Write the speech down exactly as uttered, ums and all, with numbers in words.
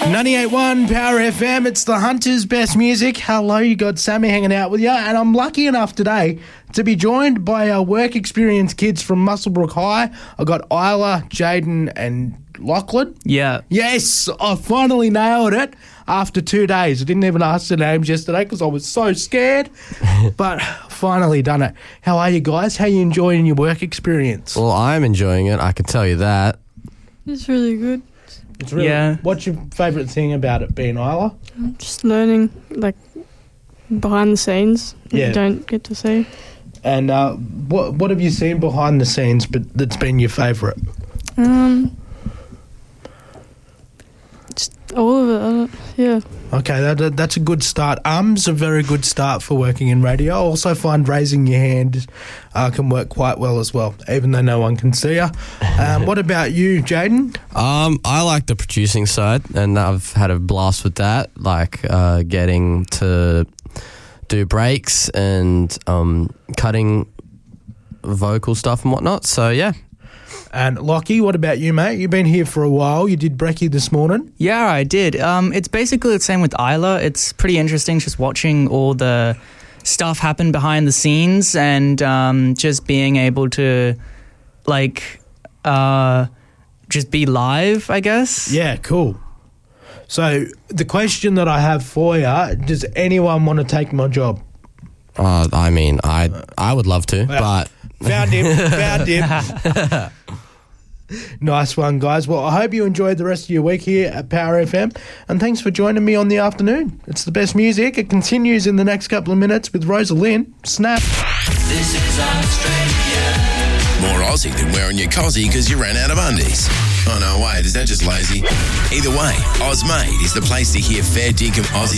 ninety-eight point one Power F M, it's the Hunter's Best Music. Hello, you got Sammy hanging out with you, and I'm lucky enough today to be joined by our work experience kids from Muswellbrook High. I got Isla, Jaden, and Lachlan. Yeah. Yes, I finally nailed it after two days. I didn't even ask their names yesterday because I was so scared, but finally done it. How are you guys? How are you enjoying your work experience? Well, I'm enjoying it, I can tell you that. It's really good. It's really, Yeah. What's your favourite thing about it being Isla? I'm just learning, like, behind the scenes that Yeah. you don't get to see. And uh, what what have you seen behind the scenes but that's been your favourite? Um, just all of it. I don't, yeah. Okay, that, that, that's a good start. Um's a very good start for working in radio. I also find raising your hand uh, can work quite well as well, even though no one can see you. Um, what about you, Jaden? Um, I like the producing side, and I've had a blast with that, like uh, getting to do breaks and um, cutting vocal stuff and whatnot. So, yeah. And Lockie, what about you, mate? You've been here for a while. You did brekkie this morning. Yeah, I did. Um, it's basically the same with Isla. It's pretty interesting just watching all the stuff happen behind the scenes and um, just being able to, like, uh, just be live, I guess. Yeah, cool. So the question that I have for you, does anyone want to take my job? Uh, I mean, I I would love to, Well, but... Found him, found him. Nice one, guys. Well, I hope you enjoyed the rest of your week here at Power F M, and thanks for joining me on the afternoon. It's the best music. It continues in the next couple of minutes with Rosalind. Snap. This is Australia. More Aussie than wearing your cozzy because you ran out of undies. Oh, no, wait, is that just lazy? Either way, Ozmade is the place to hear fair dinkum Aussie